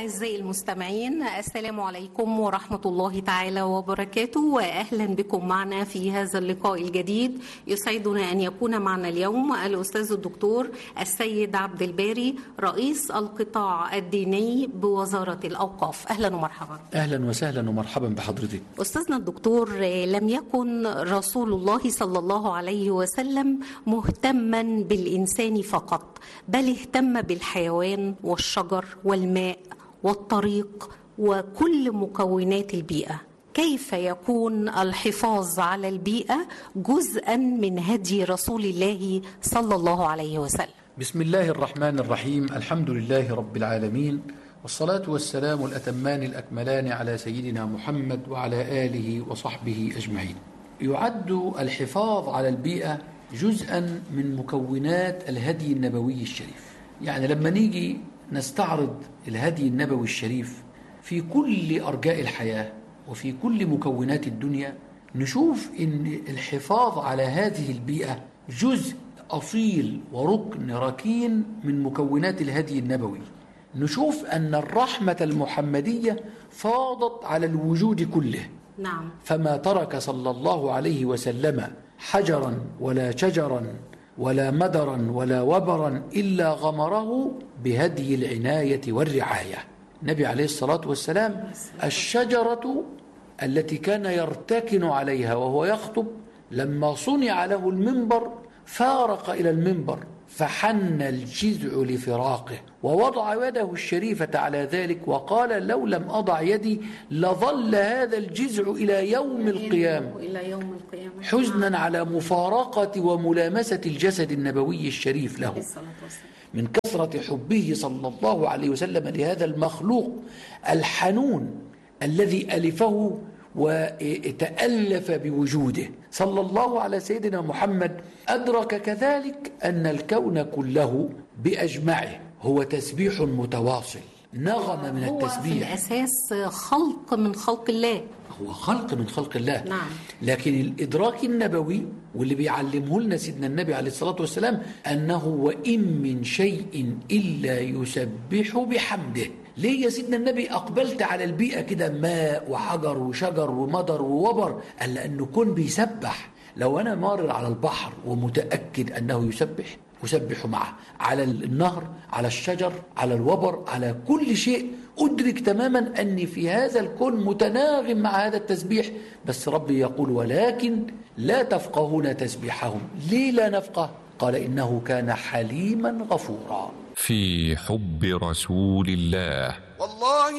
أعزائي المستمعين، السلام عليكم ورحمة الله تعالى وبركاته، وأهلا بكم معنا في هذا اللقاء الجديد. يسعدنا أن يكون معنا اليوم الأستاذ الدكتور السيد عبد الباري، رئيس القطاع الديني بوزارة الأوقاف. أهلا ومرحبا. أهلا وسهلا ومرحبا بحضرتك. أستاذنا الدكتور، لم يكن رسول الله صلى الله عليه وسلم مهتما بالإنسان فقط، بل اهتم بالحيوان والشجر والماء والطريق وكل مكونات البيئة. كيف يكون الحفاظ على البيئة جزءا من هدي رسول الله صلى الله عليه وسلم؟ بسم الله الرحمن الرحيم، الحمد لله رب العالمين، والصلاة والسلام الأتمان الأكملان على سيدنا محمد وعلى آله وصحبه أجمعين. يعد الحفاظ على البيئة جزءا من مكونات الهدي النبوي الشريف. يعني لما نيجي نستعرض الهدي النبوي الشريف في كل أرجاء الحياة وفي كل مكونات الدنيا، نشوف إن الحفاظ على هذه البيئة جزء أصيل وركن ركين من مكونات الهدي النبوي. نشوف أن الرحمة المحمدية فاضت على الوجود كله. نعم. فما ترك صلى الله عليه وسلم حجرا ولا شجرا ولا مدرا ولا وبرا إلا غمره بهدي العناية والرعاية. النبي عليه الصلاة والسلام الشجرة التي كان يرتكن عليها وهو يخطب، لما صنع له المنبر فارق إلى المنبر فحن الجذع لفراقه، ووضع يده الشريفة على ذلك وقال: لو لم أضع يدي لظل هذا الجذع إلى يوم القيامة حزنا على مفارقة وملامسة الجسد النبوي الشريف له، من كثرة حبه صلى الله عليه وسلم لهذا المخلوق الحنون الذي ألفه وتألف بوجوده. صلى الله على سيدنا محمد أدرك كذلك أن الكون كله بأجمعه هو تسبيح متواصل، نغمة من التسبيح. هو في الأساس خلق من خلق الله، هو خلق من خلق الله. نعم. لكن الإدراك النبوي واللي بيعلمه لنا سيدنا النبي عليه الصلاة والسلام أنه وإن من شيء إلا يسبح بحمده. ليه يا سيدنا النبي أقبلت على البيئة كده، ماء وحجر وشجر ومدر ووبر؟ قال لأنه كون بيسبح. لو أنا مارر على البحر ومتأكد أنه يسبح، أسبح معه. على النهر، على الشجر، على الوبر، على كل شيء أدرك تماما أني في هذا الكون متناغم مع هذا التسبيح. بس ربي يقول: ولكن لا تفقهون تسبيحهم. ليه لا نفقه؟ قال: إنه كان حليما غفورا. في حب رسول الله والله